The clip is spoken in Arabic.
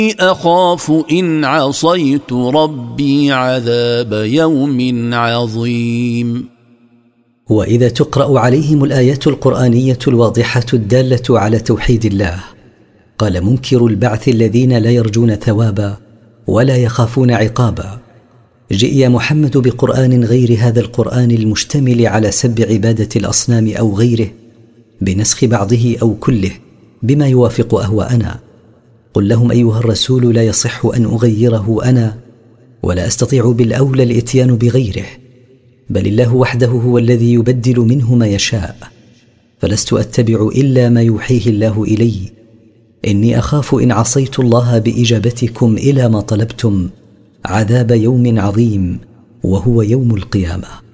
أخاف إن عصيت ربي عذاب يوم عظيم. وإذا تقرأ عليهم الآيات القرآنية الواضحة الدالة على توحيد الله، قال منكر البعث الذين لا يرجون ثوابا ولا يخافون عقابا: جئ يا محمد بقرآن غير هذا القرآن المشتمل على سب عبادة الأصنام أو غيره، بنسخ بعضه أو كله بما يوافق أهواءنا. قل لهم أيها الرسول: لا يصح أن أغيره أنا، ولا أستطيع بالأولى الإتيان بغيره، بل الله وحده هو الذي يبدل منه ما يشاء، فلست أتبع إلا ما يوحيه الله إلي. إني أخاف إن عصيت الله بإجابتكم إلى ما طلبتم عذاب يوم عظيم، وهو يوم القيامة.